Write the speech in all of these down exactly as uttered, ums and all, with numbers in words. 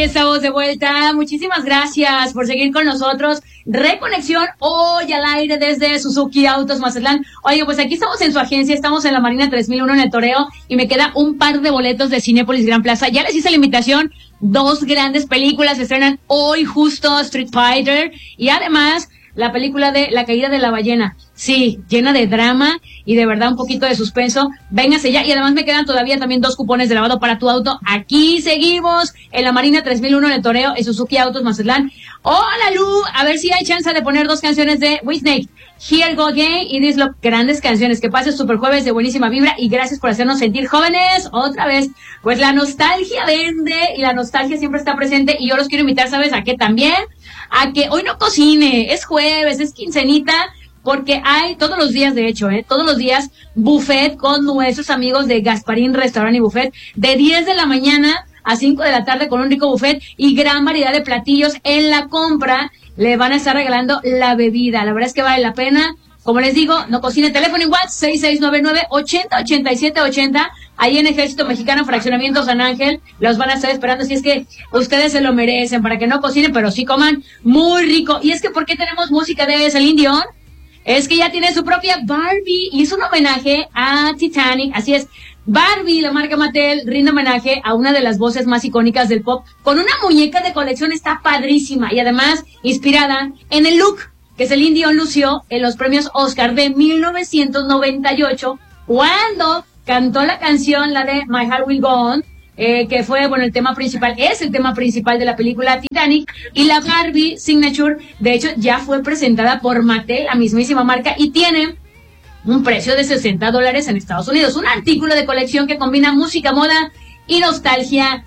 estamos de vuelta. Muchísimas gracias por seguir con nosotros. Reconexión hoy al aire desde Suzuki Autos Mazatlán. Oye, pues aquí estamos en su agencia, estamos en la Marina tres mil uno en el Toreo y me queda un par de boletos de Cinépolis Gran Plaza. Ya les hice la invitación. Dos grandes películas se estrenan hoy justo, Street Fighter y además la película de La caída de la ballena. Sí, llena de drama y de verdad un poquito de suspenso. Véngase ya. Y además me quedan todavía también dos cupones de lavado para tu auto. Aquí seguimos en la Marina tres mil uno en el Toreo, en Suzuki Autos Mazatlán. Hola, Lu. A ver si hay chance de poner dos canciones de Whitney. Here Go Again y This Love. Grandes canciones. Que pases super jueves de buenísima vibra y gracias por hacernos sentir jóvenes. Otra vez. Pues la nostalgia vende y la nostalgia siempre está presente y yo los quiero invitar, ¿sabes a qué también? A que hoy no cocine. Es jueves, es quincenita. Porque hay todos los días, de hecho, ¿eh? Todos los días, buffet con nuestros amigos de Gasparín Restaurant y Buffet, de diez de la mañana a cinco de la tarde con un rico buffet y gran variedad de platillos. En la compra le van a estar regalando la bebida. La verdad es que vale la pena. Como les digo, no cocine. Teléfono en WhatsApp seis seis nueve nueve, ochenta, ochenta y siete ochenta. Ahí en Ejército Mexicano, Fraccionamiento San Ángel, los van a estar esperando. Si es que ustedes se lo merecen, para que no cocinen, pero sí coman muy rico. Y es que, ¿por qué tenemos música de Celine Dion? Es que ya tiene su propia Barbie y es un homenaje a Titanic. Así es, Barbie, la marca Mattel, rinde homenaje a una de las voces más icónicas del pop con una muñeca de colección. Está padrísima y además inspirada en el look que Celine Dion lució en los premios Oscar de mil novecientos noventa y ocho cuando cantó la canción, la de My Heart Will Go On, Eh, que fue, bueno, el tema principal, es el tema principal de la película Titanic, y la Barbie Signature, de hecho, ya fue presentada por Mattel, la mismísima marca, y tiene un precio de sesenta dólares en Estados Unidos. Un artículo de colección que combina música, moda y nostalgia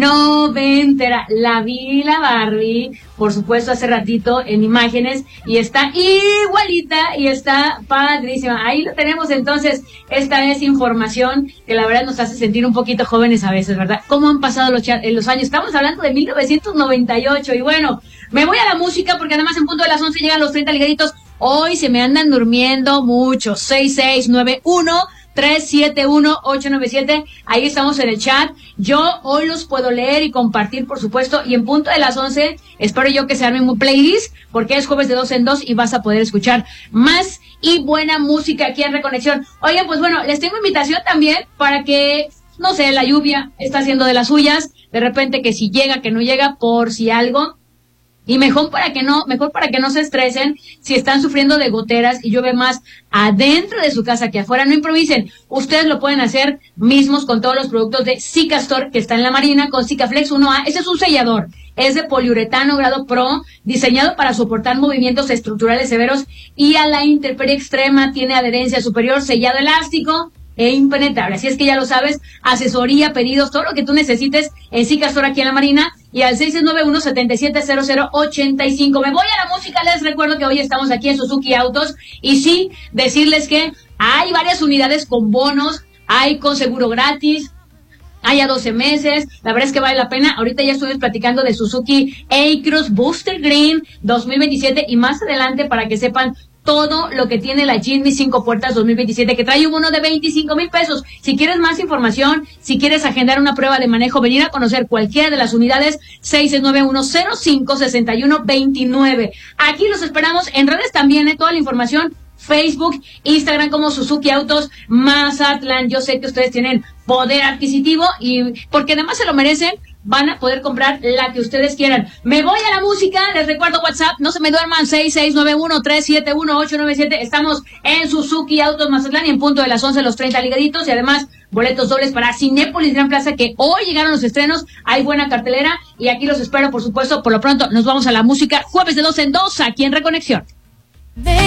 noventera. La vi, la Barbie, por supuesto, hace ratito en imágenes y está igualita y está padrísima. Ahí lo tenemos. Entonces, esta es información que la verdad nos hace sentir un poquito jóvenes a veces, ¿verdad? ¿Cómo han pasado los, los años? Estamos hablando de mil novecientos noventa y ocho y bueno, me voy a la música porque además en punto de las once llegan los treinta ligaditos. Hoy se me andan durmiendo mucho. seis seis nueve uno, tres siete uno, ocho nueve siete. Ahí estamos en el chat. Yo hoy los puedo leer y compartir, por supuesto. Y en punto de las once, espero yo que se arme un playlist, porque es jueves de dos en dos y vas a poder escuchar más y buena música aquí en Reconexión. Oigan, pues bueno, les tengo invitación también para que, no sé, la lluvia está haciendo de las suyas. De repente que si llega, que no llega, por si algo. Y mejor para que no, mejor para que no se estresen si están sufriendo de goteras y llueve más adentro de su casa que afuera. No improvisen. Ustedes lo pueden hacer mismos con todos los productos de Sikastor que está en la Marina con Sikaflex uno A. Ese es un sellador. Es de poliuretano grado Pro, diseñado para soportar movimientos estructurales severos y a la intemperie extrema. Tiene adherencia superior, sellado elástico e impenetrable. Así es que ya lo sabes, asesoría, pedidos, todo lo que tú necesites en Sikastor aquí en la Marina y al seis seis nueve uno, siete siete cero cero, ocho cinco. Me voy a la música. Les recuerdo que hoy estamos aquí en Suzuki Autos y sí, decirles que hay varias unidades con bonos, hay con seguro gratis, hay a doce meses. La verdad es que vale la pena. Ahorita ya estoy platicando de Suzuki A-Cross Booster Green dos mil veintisiete y más adelante para que sepan todo lo que tiene la Jimny cinco puertas dos mil veintisiete, que trae un bono de veinticinco mil pesos. Si quieres más información, si quieres agendar una prueba de manejo, venir a conocer cualquiera de las unidades, seis seis nueve uno, cero cinco, seis uno dos nueve. Aquí los esperamos en redes también, ¿eh? Toda la información, Facebook, Instagram como Suzuki Autos Mazatlán. Yo sé que ustedes tienen poder adquisitivo y porque además se lo merecen, van a poder comprar la que ustedes quieran. Me voy a la música, les recuerdo WhatsApp, no se me duerman, seis seis nueve uno, tres siete uno, ocho nueve siete. Estamos en Suzuki Autos Mazatlán y en punto de las once los treinta ligaditos y además boletos dobles para Cinépolis Gran Plaza, que hoy llegaron los estrenos, hay buena cartelera y aquí los espero, por supuesto. Por lo pronto nos vamos a la música, jueves de dos en dos aquí en Reconexión.